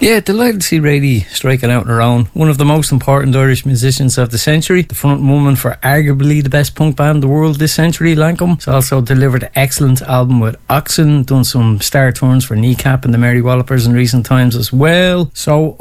Yeah, delighted to see Rady striking out on her own. One of the most important Irish musicians of the century, the front woman for arguably the best punk band in the world this century, Lancome. She's also delivered an excellent album with Oxen, done some star turns for Kneecap and the Mary Wallopers in recent times as well. So